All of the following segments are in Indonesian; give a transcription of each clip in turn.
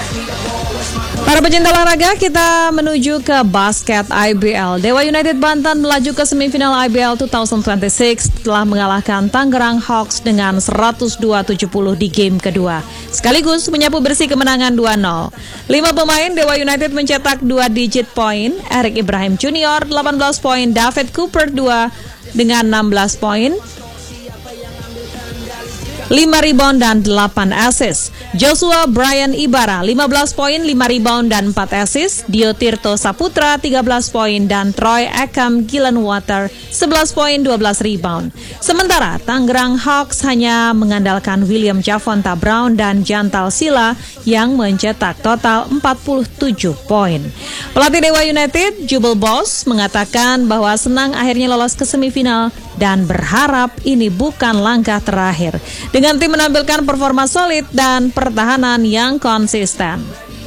Para pecinta olahraga, kita menuju ke basket IBL. Dewa United Banten melaju ke semifinal IBL 2026 setelah mengalahkan Tangerang Hawks dengan 102-70 di game kedua. Sekaligus menyapu bersih kemenangan 2-0. 5 pemain Dewa United mencetak 2 digit poin. Eric Ibrahim Junior 18 poin, David Cooper 2 dengan 16 poin. 5 rebound dan 8 assist. Joshua Brian Ibarra 15 poin, 5 rebound dan 4 assist. Dio Tirto Saputra 13 poin dan Troy Ekam Gillenwater 11 poin, 12 rebound. Sementara Tangerang Hawks hanya mengandalkan William Javonta Brown dan Jantal Sila yang mencetak total 47 poin. Pelatih Dewa United, Jubel Boss, mengatakan bahwa senang akhirnya lolos ke semifinal dan berharap ini bukan langkah terakhir. Dengan tim menampilkan performa solid dan pertahanan yang konsisten.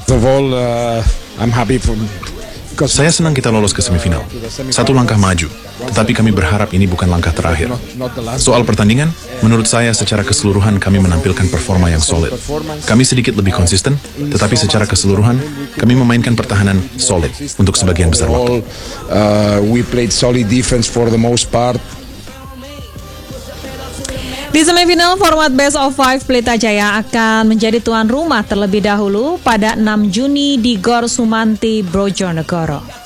Saya senang kita lolos ke semifinal. Satu langkah maju, tetapi kami berharap ini bukan langkah terakhir. Soal pertandingan, menurut saya secara keseluruhan kami menampilkan performa yang solid. Kami sedikit lebih konsisten, tetapi secara keseluruhan kami memainkan pertahanan solid untuk sebagian besar waktu. We played solid defense for the most part. Di semifinal, format Best of 5 Pelita Jaya akan menjadi tuan rumah terlebih dahulu pada 6 Juni di Gor Sumanti, Brojonegoro.